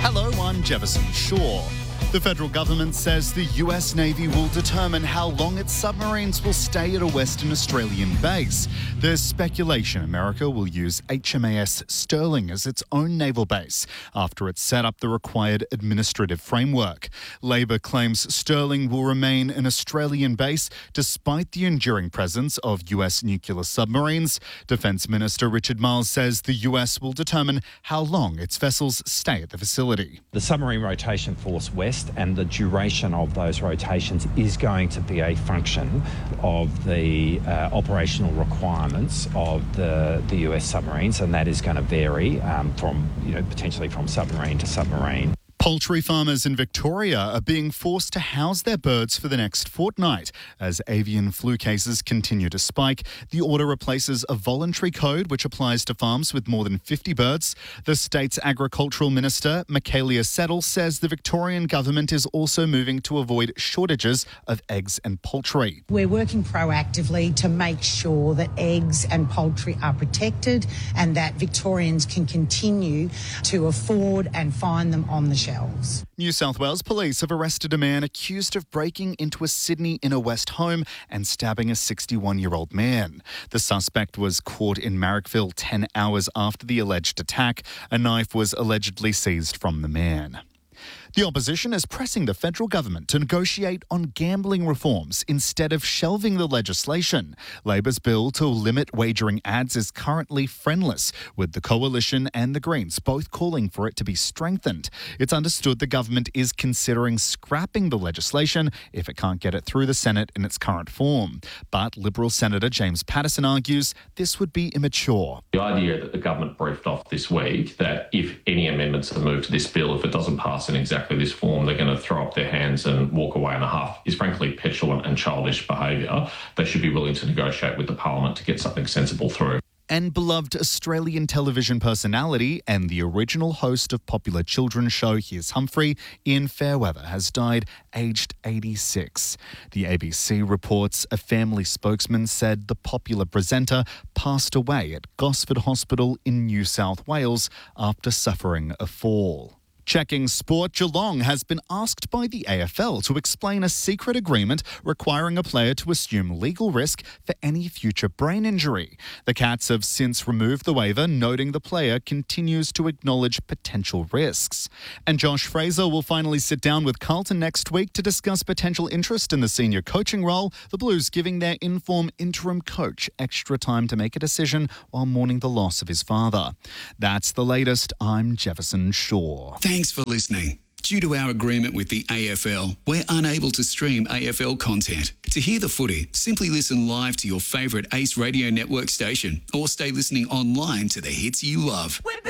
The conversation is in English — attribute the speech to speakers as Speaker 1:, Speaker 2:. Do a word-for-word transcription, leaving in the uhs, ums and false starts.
Speaker 1: Hello, I'm Jefferson Shaw. The federal government says the U S Navy will determine how long its submarines will stay at a Western Australian base. There's speculation America will use H M A S Sterling as its own naval base after it set up the required administrative framework. Labor claims Sterling will remain an Australian base despite the enduring presence of U S nuclear submarines. Defence Minister Richard Marles says the U S will determine how long its vessels stay at the facility.
Speaker 2: The Submarine Rotation Force West and the duration of those rotations is going to be a function of the uh, operational requirements of the, the U S submarines, and that is going to vary um, from, you know, potentially from submarine to submarine.
Speaker 1: Poultry farmers in Victoria are being forced to house their birds for the next fortnight as avian flu cases continue to spike. The order replaces a voluntary code which applies to farms with more than fifty birds. The state's agricultural minister, Michaelia Settle, says the Victorian government is also moving to avoid shortages of eggs and poultry.
Speaker 3: We're working proactively to make sure that eggs and poultry are protected and that Victorians can continue to afford and find them on the shelf.
Speaker 1: New South Wales police have arrested a man accused of breaking into a Sydney inner west home and stabbing a sixty-one-year-old man. The suspect was caught in Marrickville ten hours after the alleged attack. A knife was allegedly seized from the man. The opposition is pressing the federal government to negotiate on gambling reforms instead of shelving the legislation. Labor's bill to limit wagering ads is currently friendless, with the Coalition and the Greens both calling for it to be strengthened. It's understood the government is considering scrapping the legislation if it can't get it through the Senate in its current form. But Liberal Senator James Paterson argues this would be immature.
Speaker 4: The idea that the government briefed off this week that if any amendments are moved to this bill, if it doesn't pass in exactly this form, they're going to throw up their hands and walk away in a huff is frankly petulant and childish behaviour. They should be willing to negotiate with the Parliament to get something sensible through.
Speaker 1: And beloved Australian television personality and the original host of popular children's show Here's Humphrey, Ian Fairweather, has died aged eighty-six. The A B C reports a family spokesman said the popular presenter passed away at Gosford Hospital in New South Wales after suffering a fall. Checking sport, Geelong has been asked by the A F L to explain a secret agreement requiring a player to assume legal risk for any future brain injury. The Cats have since removed the waiver, noting the player continues to acknowledge potential risks. And Josh Fraser will finally sit down with Carlton next week to discuss potential interest in the senior coaching role, the Blues giving their in-form interim coach extra time to make a decision while mourning the loss of his father. That's the latest. I'm Jefferson Shaw.
Speaker 5: Thanks for listening. Due to our agreement with the A F L, we're unable to stream A F L content. To hear the footy, simply listen live to your favourite Ace Radio Network station or stay listening online to the hits you love.